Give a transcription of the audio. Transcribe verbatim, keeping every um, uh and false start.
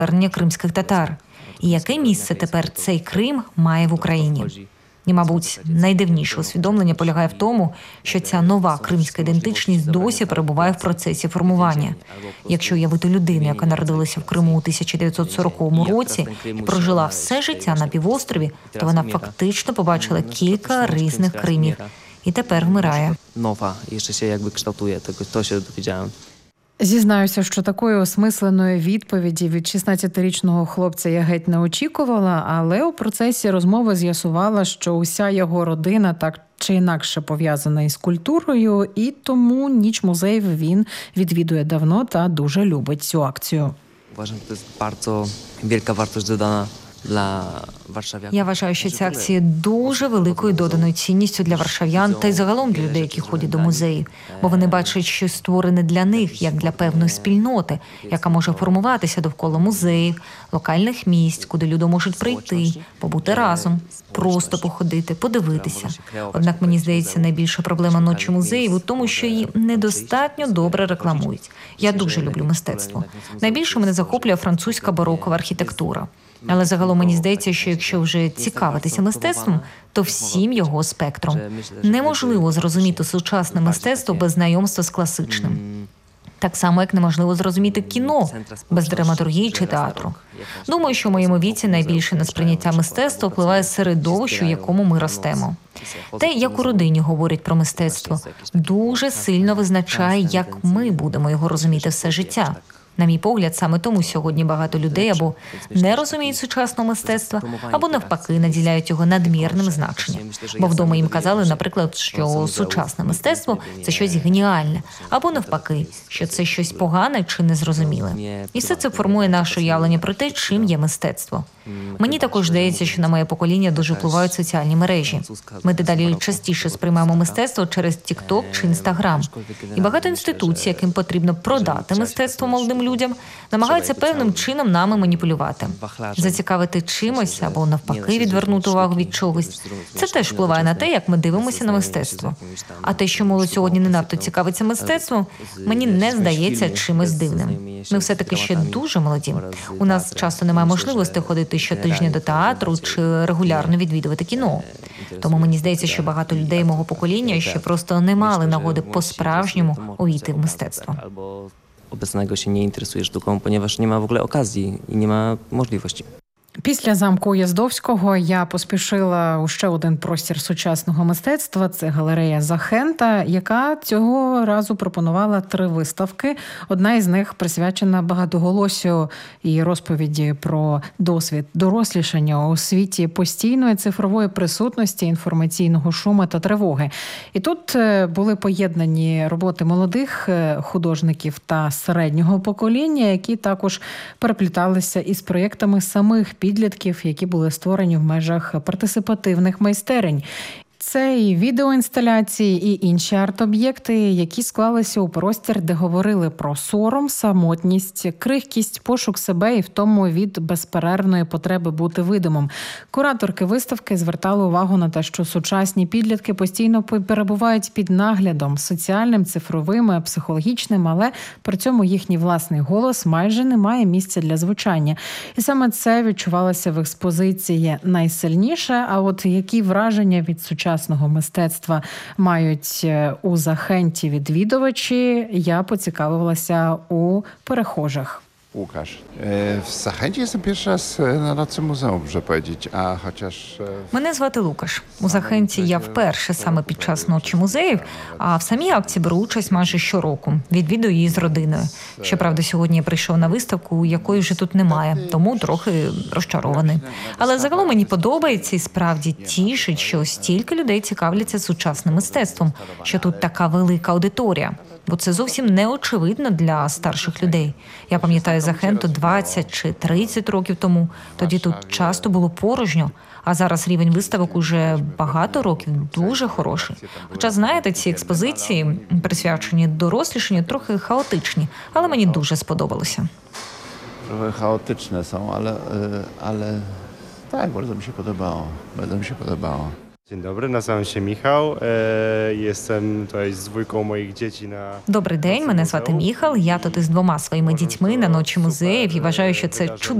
повернення кримських татар. І яке місце тепер цей Крим має в Україні? І, мабуть, найдивніше усвідомлення полягає в тому, що ця нова кримська ідентичність досі перебуває в процесі формування. Якщо уявити людину, яка народилася в Криму у тисяча дев'ятсот сороковому році і прожила все життя на півострові, то вона фактично побачила кілька різних Кримів. І тепер вмирає. Нова, і ще się jakby kształtuje, tego to się dowiedziałem. Зізнаюся, що такої осмисленої відповіді від шістнадцятирічного хлопця я геть не очікувала, але у процесі розмови з'ясувала, що уся його родина так чи інакше пов'язана із культурою, і тому ніч музеїв він відвідує давно та дуже любить цю акцію. Uważam, że to jest bardzo wielka wartość dodana для варшавян. Я вважаю, що ця акція є дуже великою доданою цінністю для варшав'ян та й загалом для людей, які ходять до музеїв. Бо вони бачать, що створене для них, як для певної спільноти, яка може формуватися довкола музеїв, локальних місць, куди люди можуть прийти, побути разом, просто походити, подивитися. Однак, мені здається, найбільша проблема ночі музеїв у тому, що її недостатньо добре рекламують. Я дуже люблю мистецтво. Найбільше мене захоплює французька барокова архітектура. Але загалом мені здається, що якщо вже цікавитися мистецтвом, то всім його спектром. Неможливо зрозуміти сучасне мистецтво без знайомства з класичним. Так само, як неможливо зрозуміти кіно без драматургії чи театру. Думаю, що в моєму віці найбільше на сприйняття мистецтва впливає середовище, в якому ми ростемо. Те, як у родині говорять про мистецтво, дуже сильно визначає, як ми будемо його розуміти все життя. На мій погляд, саме тому сьогодні багато людей або не розуміють сучасного мистецтва, або навпаки наділяють його надмірним значенням. Бо вдома їм казали, наприклад, що сучасне мистецтво – це щось геніальне, або навпаки, що це щось погане чи незрозуміле. І все це формує наше уявлення про те, чим є мистецтво. Мені також здається, що на моє покоління дуже впливають соціальні мережі. Ми дедалі частіше сприймаємо мистецтво через TikTok чи Instagram. І багато інституцій, яким потрібно продати мистецтво молодим людям, намагаються певним чином нами маніпулювати. Зацікавити чимось або навпаки відвернути увагу від чогось. Це теж впливає на те, як ми дивимося на мистецтво. А те, що молодь сьогодні не надто цікавиться мистецтвом, мені не здається чимось дивним. Ми все-таки ще дуже молоді. У нас часто немає можливості ходити щотижня до театру чи регулярно відвідувати кіно. Тому мені здається, що багато людей мого покоління ще просто не мали нагоди по-справжньому увійти в мистецтво. Obecnego się nie interesuje sztuką, ponieważ nie ma w ogóle okazji i nie ma możliwości. Після замку Уяздовського я поспішила у ще один простір сучасного мистецтва – це галерея Захента, яка цього разу пропонувала три виставки. Одна із них присвячена багатоголосю і розповіді про досвід дорослішання у світі постійної цифрової присутності, інформаційного шуму та тривоги. І тут були поєднані роботи молодих художників та середнього покоління, які також перепліталися із проєктами самих підлітків, які були створені в межах партисипативних майстерень. Це і відеоінсталяції, і інші арт-об'єкти, які склалися у простір, де говорили про сором, самотність, крихкість, пошук себе і втому від безперервної потреби бути видимим. Кураторки виставки звертали увагу на те, що сучасні підлітки постійно перебувають під наглядом соціальним, цифровим, психологічним, але при цьому їхній власний голос майже не має місця для звучання. І саме це відчувалося в експозиції найсильніше. А от які враження від сучасного сучасного мистецтва мають у Захенті відвідувачі, я поцікавилася у перехожих. Łukasz. W Zachęcie jestem pierwszy raz na nocy muzeum, muszę powiedzieć, a chociaż... Мене звати Лукаш. У Захенті я вперше саме під час ночі музеїв, а в самій акції беру участь майже щороку. Відвідую її з родиною. Щоправда, сьогодні я прийшов на виставку, якої вже тут немає, тому трохи розчарований. Але загалом мені подобається і справді тішить, що стільки людей цікавляться сучасним мистецтвом, що тут така велика аудиторія. Бо це зовсім не очевидно для старших людей. Я пам'ятаю Захенту двадцять чи тридцять років тому. Тоді тут часто було порожньо. А зараз рівень виставок уже багато років дуже хороший. Хоча, знаєте, ці експозиції, присвячені дорослішанню, трохи хаотичні. Але мені дуже сподобалося. Trochę chaotyczne są, ale, ale tak, bardzo mi się podobało. Bardzo mi się podobało. Dzień dobry, nazywam się Michał. E, Jestem tutaj z dwójką moich dzieci на Добрий день, мене звати Міхал. Я тут із двома своїми дітьми на ночі музеїв і вважаю, що це чудово.